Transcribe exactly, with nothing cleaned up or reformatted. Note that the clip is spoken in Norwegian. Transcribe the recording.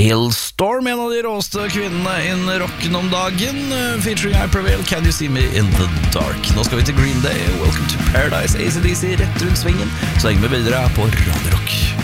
Hailstorm, en av de råeste kvinnene innen rocken om dagen, featuring I Prevail, Can You See Me in the Dark. Nå skal vi til Green Day, Welcome to Paradise, A C D C rett rundt svingen. Så lenge vi videre på Radio Rock.